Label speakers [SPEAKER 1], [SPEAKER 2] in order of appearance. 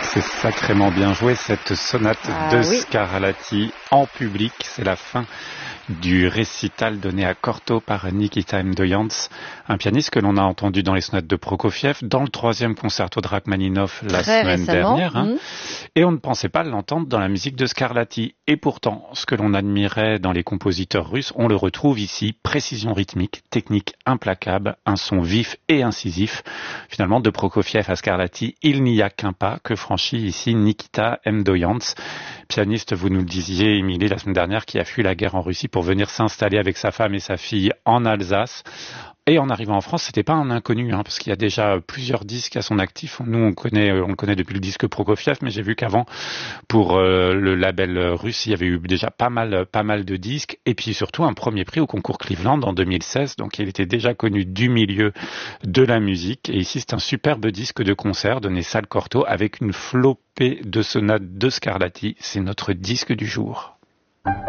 [SPEAKER 1] C'est sacrément bien joué cette sonate de Scarlatti en public. C'est la fin du récital donné à Cortot par Nikita Mdoyantz, un pianiste que l'on a entendu dans les sonates de Prokofiev, dans le 3e concerto de Rachmaninov la semaine dernière. Et on ne pensait pas l'entendre dans la musique de Scarlatti. Et pourtant, ce que l'on admirait dans les compositeurs russes, on le retrouve ici. Précision rythmique, technique implacable, un son vif et incisif. Finalement, de Prokofiev à Scarlatti, il n'y a qu'un pas que franchit ici Nikita Mdoyantz, pianiste, vous nous le disiez, Émilie, la semaine dernière, qui a fui la guerre en Russie pour venir s'installer avec sa femme et sa fille en Alsace. Et en arrivant en France, c'était pas un inconnu, parce qu'il y a déjà plusieurs disques à son actif. Nous, on le connaît depuis le disque Prokofiev, mais j'ai vu qu'avant, pour le label russe, il y avait eu déjà pas mal de disques. Et puis surtout, un premier prix au concours Cleveland en 2016. Donc, il était déjà connu du milieu de la musique. Et ici, c'est un superbe disque de concert donné Salle Cortot avec une flopée de sonates de Scarlatti. C'est notre disque du jour.